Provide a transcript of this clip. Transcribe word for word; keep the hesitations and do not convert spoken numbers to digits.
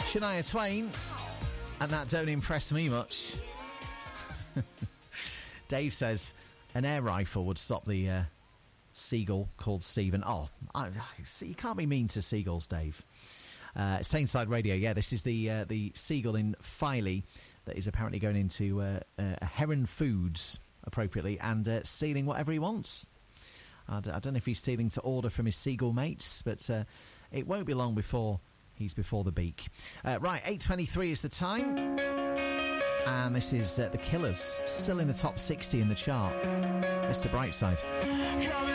Shania Twain, and that don't impress me much. Dave says an air rifle would stop the uh, seagull called Stephen. Oh, I, see, you can't be mean to seagulls, Dave. Uh, it's Tameside Radio. Yeah, this is the uh, the seagull in Filey that is apparently going into uh, uh, Heron Foods, appropriately, and uh, stealing whatever he wants. I, d- I don't know if he's stealing to order from his seagull mates, but uh, it won't be long before he's before the beak. Uh, right, eight twenty-three is the time, and this is uh, The Killers, still in the top sixty in the chart. Mister Brightside.